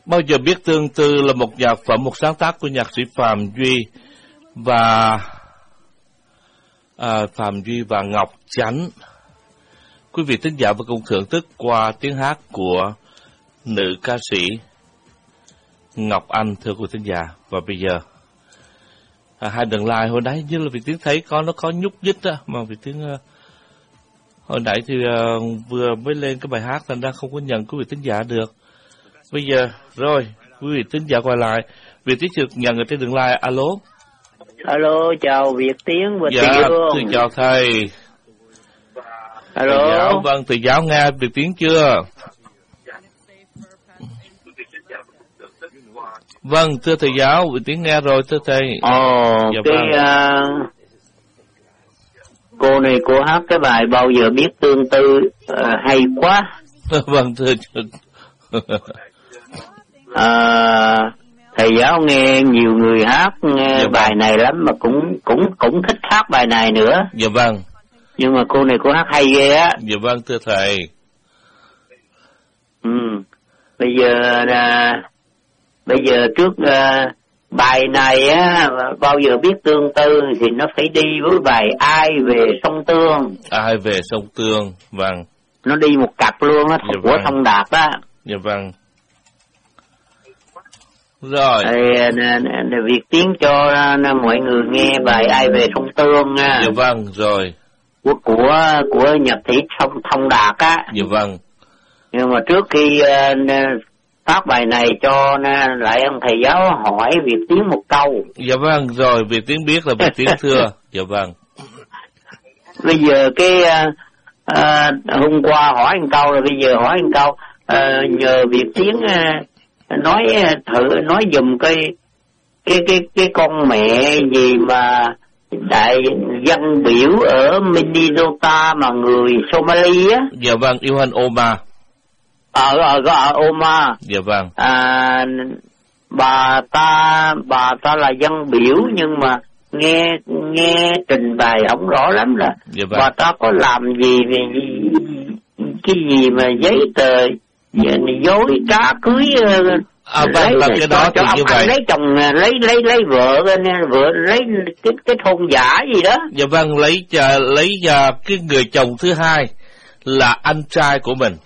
Bao giờ biết tương tư là một nhạc phẩm, một sáng tác của nhạc sĩ Phạm Duy và Ngọc Chánh. Quý vị thính giả và cùng thưởng thức qua tiếng hát của nữ ca sĩ Ngọc Anh, thưa quý thính giả. Và bây giờ hai đường line hồi nãy như là Việt Tiến thấy nó có nhúc nhích á, mà Việt Tiến hồi nãy thì vừa mới lên cái bài hát thành ra không có nhận quý vị thính giả được. Bây giờ rồi quý vị thính giả quay lại, Việt Tiến được nhận ở trên đường line. Alo. Alo, chào Việt Tiến và dạ, Thầy chào thầy. Alo. Thầy giáo, vâng, thầy giáo nghe Việt Tiến chưa? Vâng, thưa thầy giáo, Việt Tiến nghe rồi, thưa thầy. Dạ, cô này cô hát cái bài Bao giờ biết tương tư hay quá. Vâng, thưa. Thầy giáo nghe nhiều người hát nghe bài này lắm mà cũng thích hát bài này nữa. Dạ vâng. Nhưng mà cô này cô hát hay ghê á. Dạ vâng, thưa thầy. Bây giờ trước bài này á, Bao giờ biết tương tư thì nó phải đi với bài Ai về sông Tương. Ai về sông Tương, vâng. Nó đi một cặp luôn á, của vâng. Thông Đạt á. Dạ vâng. Rồi. Việt Tiến cho mọi người nghe bài Ai về sông Tương nha. Dạ vâng, rồi. Của Nhật Thị Thông Đạt á. Dạ vâng. Nhưng mà trước khi phát bài này cho lại ông thầy giáo hỏi Việt Tiến một câu. Dạ vâng, rồi Việt Tiến biết là Việt Tiến thưa. Dạ vâng. Bây giờ hôm qua hỏi một câu rồi bây giờ hỏi một câu, nhờ Việt Tiến nói giùm cái con mẹ gì mà đại dân biểu ở Minnesota mà người Somali á. Dạ vâng, Ilhan Omar. Ở Omar. Dạ vâng. Bà ta là dân biểu nhưng mà nghe trình bày ổng rõ lắm là dạ vâng. Bà ta có làm gì về cái gì mà giấy tờ dối trá cưới vâng, cái đó thì như vậy. Lấy chồng lấy vợ lấy cái thôn giả gì đó. Dạ vâng, lấy cái người chồng thứ hai là anh trai của mình.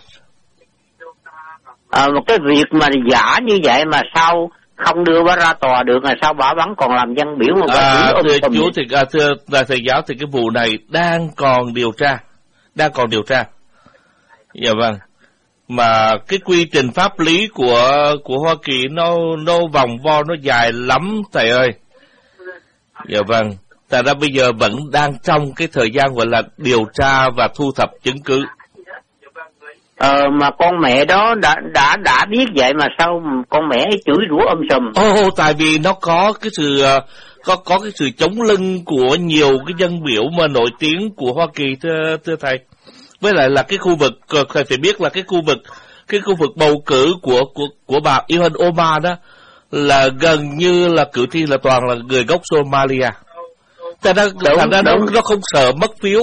Một cái việc mà giả như vậy mà sao không đưa bà ra tòa được, là sao bà vẫn còn làm dân biểu mà bà thưa chú thì thưa thầy giáo thì cái vụ này đang còn điều tra. Dạ vâng. Mà cái quy trình pháp lý của Hoa Kỳ nó vòng vo, nó dài lắm thầy ơi. Dạ vâng. Tại ra bây giờ vẫn đang trong cái thời gian gọi là điều tra và thu thập chứng cứ. Mà con mẹ đó đã biết vậy mà sao con mẹ ấy chửi rủa sùm. Tại vì nó có cái sự có cái sự chống lưng của nhiều cái dân biểu mà nổi tiếng của Hoa Kỳ, thưa thầy. Với lại là cái khu vực thầy phải biết là cái khu vực bầu cử của bà Ilhan Omar đó là gần như là cử tri là toàn là người gốc Somalia. Thành ra nó không sợ mất phiếu.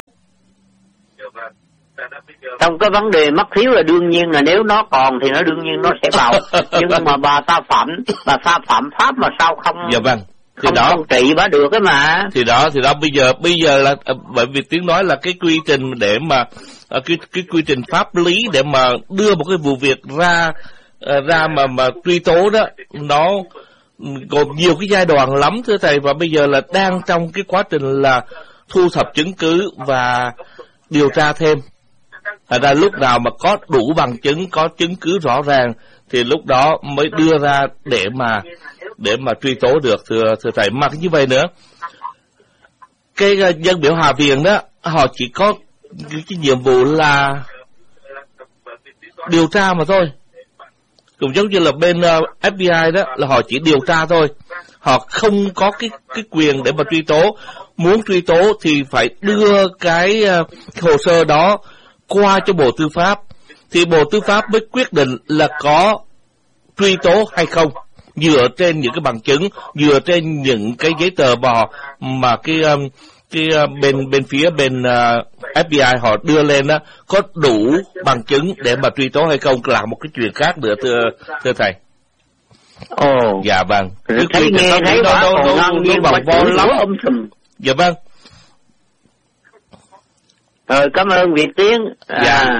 Trong cái vấn đề mất phiếu là đương nhiên là nếu nó còn thì nó đương nhiên nó sẽ bầu. Nhưng mà bà phạm pháp mà sao không? Dạ vâng. Thì không trị bà được cái mà. Thì đó bây giờ là bởi vì tiếng nói là cái quy trình để mà cái quy trình pháp lý để mà đưa một cái vụ việc ra mà truy tố đó, nó gồm nhiều cái giai đoạn lắm thưa thầy, và bây giờ là đang trong cái quá trình là thu thập chứng cứ và điều tra thêm. Thành ra lúc nào mà có đủ bằng chứng, có chứng cứ rõ ràng thì lúc đó mới đưa ra để mà truy tố được, thưa thầy. Mà như vậy nữa, cái dân biểu Hạ Viện đó, họ chỉ có cái nhiệm vụ là điều tra mà thôi. Cũng giống như là bên FBI đó, là họ chỉ điều tra thôi. Họ không có cái quyền để mà truy tố. Muốn truy tố thì phải đưa cái hồ sơ đó qua cho Bộ Tư pháp, thì Bộ Tư pháp mới quyết định là có truy tố hay không, dựa trên những cái bằng chứng, dựa trên những cái giấy tờ mà cái bên phía FBI họ đưa lên đó có đủ bằng chứng để mà truy tố hay không là một cái chuyện khác nữa, thưa thầy. Ồ. Dạ vâng. Thấy nghe thấy bà còn ngon như bồng bo lắm. Dạ vâng. Cảm ơn Việt Tiến. Dạ.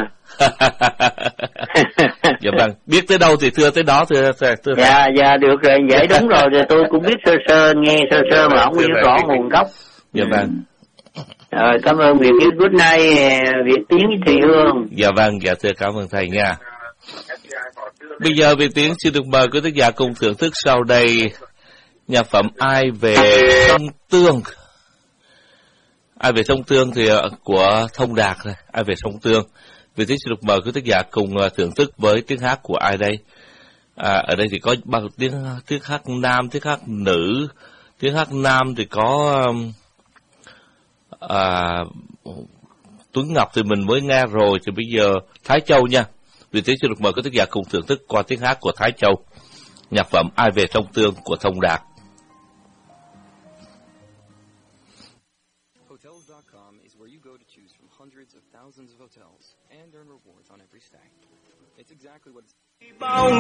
Dạ vâng, biết tới đâu thì thưa tới đó, thưa. Dạ được rồi, vậy đúng rồi, tôi cũng biết sơ nghe sơ mà không biết rõ nguồn gốc. Dạ vâng. Cảm ơn Việt Tiến. Good night, Việt Tiến với Thùy Hương. Dạ vâng, dạ thưa, cảm ơn thầy nha. Bây giờ Việt Tiến xin được mời quý thính giả cùng thưởng thức sau đây nhạc phẩm Ai về sông Tương. Ai về sông Tương thì của Thông Đạt này, Ai về sông Tương. Việt Tiến xin được mời quý thính giả cùng thưởng thức với tiếng hát của ai đây? Ở đây thì có bao tiếng hát nam, tiếng hát nữ. Tiếng hát nam thì có Tuấn Ngọc thì mình mới nghe rồi, thì bây giờ Thái Châu nha. Vì thế xin được mời quý thính giả cùng thưởng thức qua tiếng hát của Thái Châu, nhạc phẩm Ai về sông Tương của Thông Đạt. Hotels.com is where you go to choose from hundreds of thousands of hotels and earn rewards on every stay. It's exactly what it's